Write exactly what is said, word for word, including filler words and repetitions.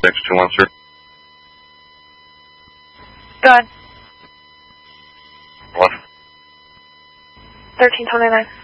Next two one, sir. Go ahead. What? thirteen twenty-nine.